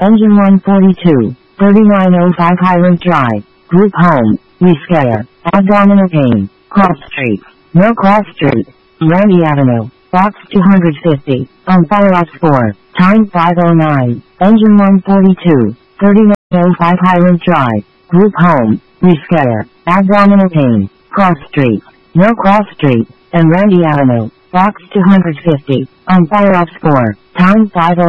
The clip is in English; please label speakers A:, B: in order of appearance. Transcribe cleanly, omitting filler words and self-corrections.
A: Engine 142, 3905 Highland Drive, Group Home, Rescare, Abdominal Pain, Cross Street, No Cross Street, Randy Avenue, Box 250, on Fireops 4, time 5:09, Engine 142, 3905 Highland Drive, Group Home, Rescare, Abdominal Pain, Cross Street, No Cross Street, and Randy Avenue, Box 250, on Fireops 4, time 5:09.